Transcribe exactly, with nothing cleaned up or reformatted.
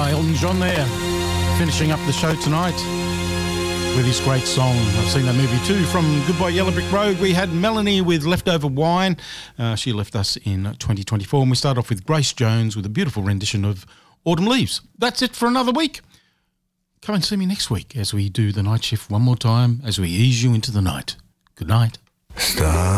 Elton John there, finishing up the show tonight with his great song. I've seen that movie too. From Goodbye Yellow Brick Road, we had Melanie with Leftover Wine. Uh, she left us in twenty twenty-four, and we start off with Grace Jones with a beautiful rendition of Autumn Leaves. That's it for another week. Come and see me next week as we do the night shift one more time, as we ease you into the night. Good night. Stop.